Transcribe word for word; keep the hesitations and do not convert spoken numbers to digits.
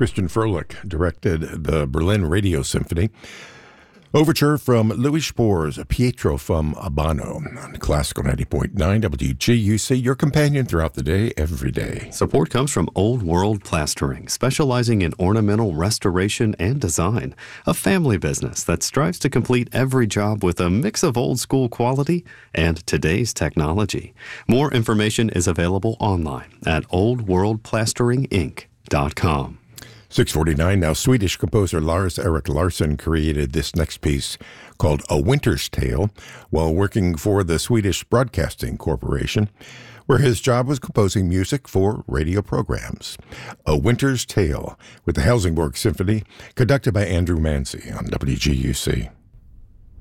Christian Froelich directed the Berlin Radio Symphony. Overture from Louis Spohr's Pietro from Abano on Classical ninety point nine W G U C, your companion throughout the day, every day. Support comes from Old World Plastering, specializing in ornamental restoration and design. A family business that strives to complete every job with a mix of old school quality and today's technology. More information is available online at old world plastering inc dot com. six forty-nine now. Swedish composer Lars Erik Larsson created this next piece called A Winter's Tale while working for the Swedish Broadcasting Corporation, where his job was composing music for radio programs. A Winter's Tale with the Helsingborg Symphony, conducted by Andrew Manzi on W G U C.